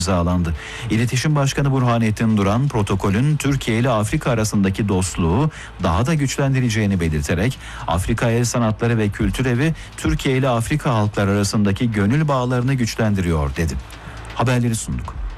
imzalandı. İletişim Başkanı Burhanettin Duran, protokolün Türkiye ile Afrika arasındaki dostluğu daha da güçlendireceğini belirterek, Afrika El Sanatları ve Kültür Evi, Türkiye ile Afrika halkları arasındaki gönül bağlarını güçlendiriyor dedi. Haberleri sunduk.